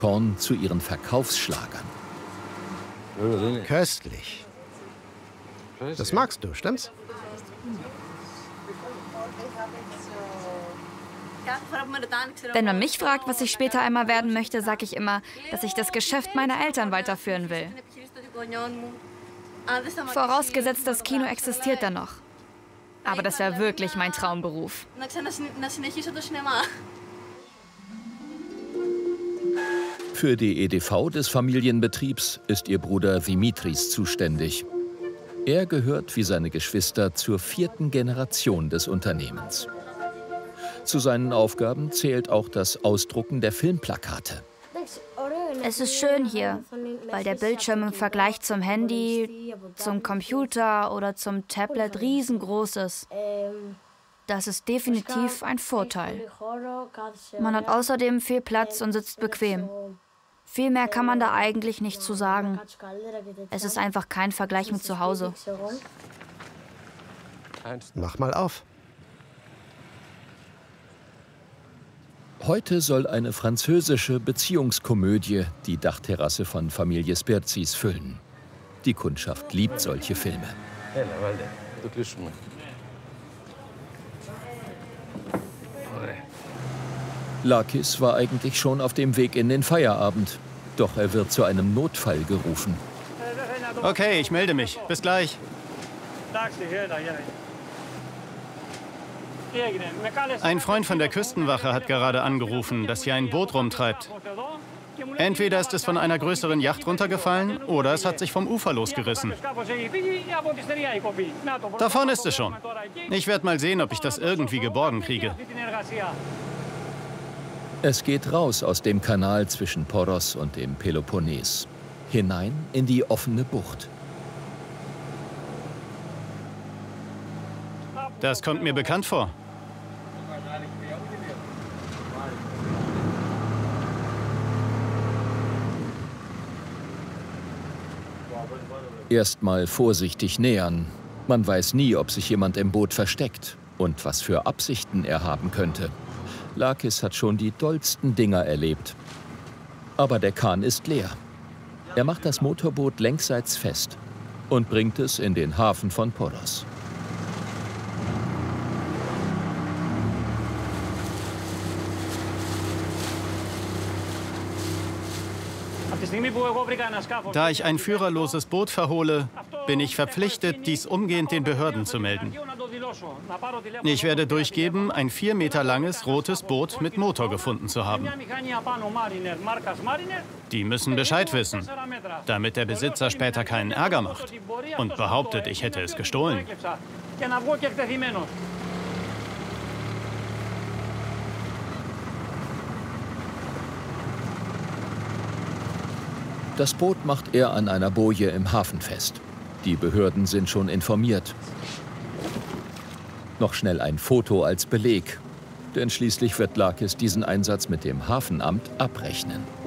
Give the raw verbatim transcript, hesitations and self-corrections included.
Korn zu ihren Verkaufsschlagern. Köstlich. Das magst du, stimmt's? Wenn man mich fragt, was ich später einmal werden möchte, sage ich immer, dass ich das Geschäft meiner Eltern weiterführen will. Vorausgesetzt, das Kino existiert dann noch. Aber das wäre wirklich mein Traumberuf. Für die E D V des Familienbetriebs ist ihr Bruder Dimitris zuständig. Er gehört wie seine Geschwister zur vierten Generation des Unternehmens. Zu seinen Aufgaben zählt auch das Ausdrucken der Filmplakate. Es ist schön hier, weil der Bildschirm im Vergleich zum Handy, zum Computer oder zum Tablet riesengroß ist. Das ist definitiv ein Vorteil. Man hat außerdem viel Platz und sitzt bequem. Viel mehr kann man da eigentlich nicht zu sagen. Es ist einfach kein Vergleich mit zu Hause. Mach mal auf. Heute soll eine französische Beziehungskomödie die Dachterrasse von Familie Spirzis füllen. Die Kundschaft liebt solche Filme. Lakis war eigentlich schon auf dem Weg in den Feierabend. Doch er wird zu einem Notfall gerufen. Okay, ich melde mich. Bis gleich. Ein Freund von der Küstenwache hat gerade angerufen, dass hier ein Boot rumtreibt. Entweder ist es von einer größeren Yacht runtergefallen oder es hat sich vom Ufer losgerissen. Davon ist es schon. Ich werde mal sehen, ob ich das irgendwie geborgen kriege. Es geht raus aus dem Kanal zwischen Poros und dem Peloponnes, hinein in die offene Bucht. Das kommt mir bekannt vor. Erstmal vorsichtig nähern. Man weiß nie, ob sich jemand im Boot versteckt und was für Absichten er haben könnte. Lakis hat schon die dollsten Dinger erlebt. Aber der Kahn ist leer. Er macht das Motorboot längsseits fest und bringt es in den Hafen von Poros. Da ich ein führerloses Boot verhole, bin ich verpflichtet, dies umgehend den Behörden zu melden. Ich werde durchgeben, ein vier Meter langes rotes Boot mit Motor gefunden zu haben. Die müssen Bescheid wissen, damit der Besitzer später keinen Ärger macht und behauptet, ich hätte es gestohlen. Das Boot macht er an einer Boje im Hafen fest. Die Behörden sind schon informiert. Noch schnell ein Foto als Beleg, denn schließlich wird Lakis diesen Einsatz mit dem Hafenamt abrechnen.